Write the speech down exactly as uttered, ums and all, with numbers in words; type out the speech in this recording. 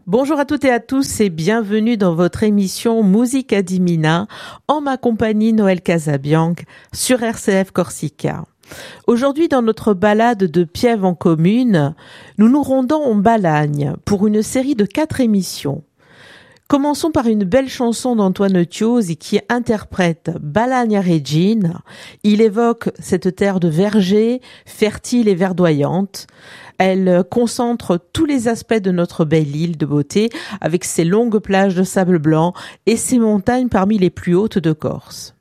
Bonjour à toutes et à tous et bienvenue dans votre émission Musica di Mina en ma compagnie Noël Casabianc sur R C F Corsica. Aujourd'hui, dans notre balade de Piève en commune, nous nous rendons en Balagne pour une série de quatre émissions. Commençons par une belle chanson d'Antoine Tiozzi qui interprète Balagna Regina. Il évoque cette terre de vergers, fertile et verdoyante. Elle concentre tous les aspects de notre belle île de beauté avec ses longues plages de sable blanc et ses montagnes parmi les plus hautes de Corse.